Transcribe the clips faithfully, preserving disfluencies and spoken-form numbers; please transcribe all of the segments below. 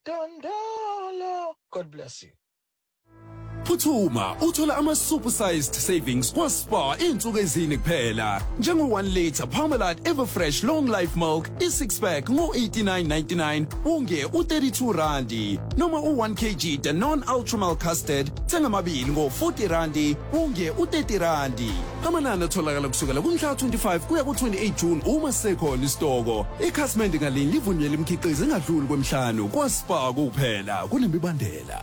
Dondolo. God bless you. Phuthuma uthola ama supersized savings kwaSpar insuku ezine kuphela. Njengo one litre Parmalat Everfresh Long Life Milk i six pack ngo eighty-nine ninety-nine unge u thirty-two randi. Noma u one kilogram Danone Ultra Milk Custard thenga mabili ngo forty randi unge u thirty randi. Amanani atholakala kusukela kumhla twenty-five kuya ku twenty-eight June uma sekhona isitoko. Ikhasimende ngalinye livunyelwe imikhiqizo engadluli kwemhlanu kwaSpar kuphela kunemibandela.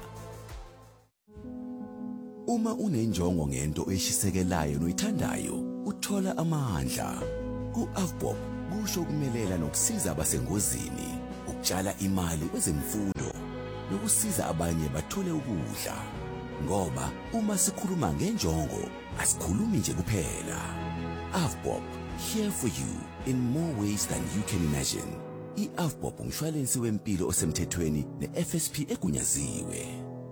Uma unenjongo ngento oyishisekelayo noyithandayo, uthola amandla. Ku-Avbob kusho ukumelela nokusiza abasengozini, ukutshala imali kwezemfundo, nokusiza abanye bathole ukudla. Ngoba uma sikhuluma ngenjongo, asikhulumi nje kuphela. Avbob, here for you in more ways than you can imagine. I-Avbob umshwalensi wempilo osemthethweni ne-F S P egunyaziwe.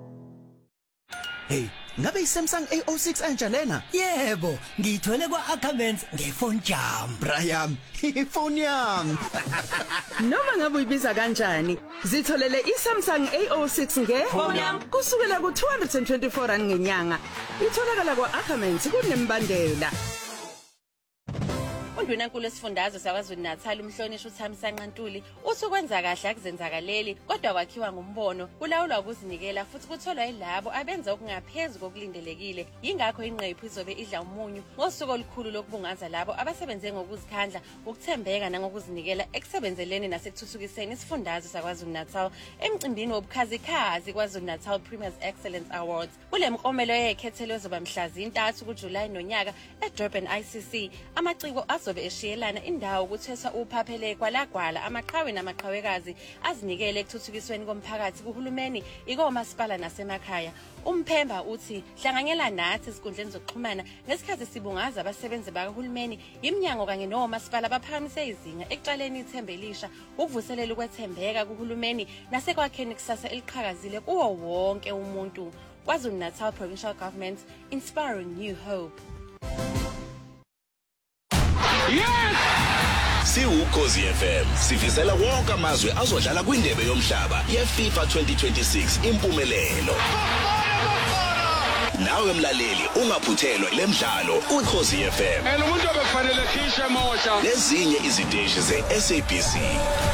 Hey, ngabe iSamsung A O six anja lena? Yebo, ngiyithole kwa-Ackermans ngefone jam. Brian, ifoni yami. Noma ngabe uyibiza kanjani, zitholele iSamsung A O six ngefone yami kusukela ku two hundred twenty-four rand ngenyanga. Itholakala kwa-Ackermans kunembandela. UNdunankulu esifundazwe saKwaZulu Natal umhlonishwa uThamisani Ntuli uthi ukwenza kahle akuzenzakaleli kodwa kwakhiwa ngumbono kulawulwa ukuzinikela futhi kutholwa yilabo abenza okungaphezulu kokulindelekile yingakho ingqephu izobe idla umunyu ngosuku olukhulu lokubungaza labo abasebenze ngokuzikhandla ukuthembeka nangokuzinikela ekusebenzeleni nasekuthuthukiseni isifundazwe saKwaZulu Natal emcimbini wobukhazikhazi kwaZulu Natal Premier's Excellence Awards kule mklomelo yekhethelo ezoba mhla zintathu kuJulayi nonyaka eDurban I C C amaciko azobe eshiyelana indawo ukuthethwa uphaphele kwalagwala amaqhawe namaqhawekazi azinikele ekuthuthukisweni komphakathi kuhulumeni ikomasipala nasemakhaya. Umphemba uthi hlanganyela nathi esikhundleni zokuxhumana ngesikhathi sibungaza abasebenzi bakahulumeni iminyango kanye nomasipala baphakamise izinga ekuqaleni ithembe elisha ukuvuselela ukwethembeka kuhulumeni nasekwakheni ikusasa eliqhakazile kuwo wonke umuntu. KwaZulu Natal Provincial Government, inspiring new hope. Yes! Siwukhozi F M sifisela wonke amazwe azodlala kwindebe yomhlaba yeFIFA twenty twenty-six impumelelo. Nawe mlaleli ungaphuthelwa lemidlalo uKhozi F M. Elo umuntu obekufanele khishe mosha. Lezinye iziteshi ze-S A B C.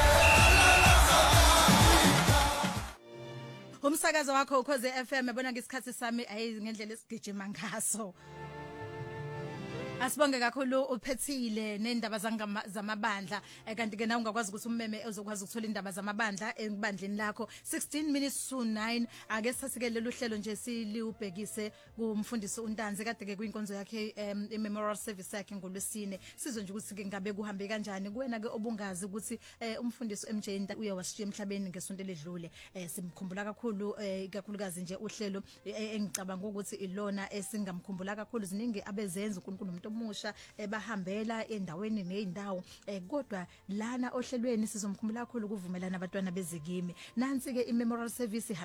Umsakazo wakho uKhozi F M yabona ngesikhathi sami ayi ngendlela esigijima ngaso. Asibonge kakhulu uphethile nendaba zamabandla kanti ke nawe ungakwazi ukuthi ummeme uzokwazi ukuthola indaba zamabandla ebandleni lakho sixteen minutes to nine ake sasikele luhlelo nje siliubhekise kumfundisi uNtanzi kade ke kwinkonzo yakhe iMemorial Service yakhe ngolwesine sizwe nje ukuthi ke ngabe kuhambe kanjani kuwena ke obungazi ukuthi umfundisi M J Nta uye washiya emhlabeni ngesonto ledlule simkhumbula kakhulu ikakhulukazi nje uhlelo engicabanga ukuthi ilona esingamkhumbula kakhulu ziningi abezenza uNkulunkulu umuntu omusha ebahambela endaweni nezindawo kodwa lana ohlelweni sizomkhumbula kakhulu ukuvumelana abantwana bezikimi nansi ke iMemorial Service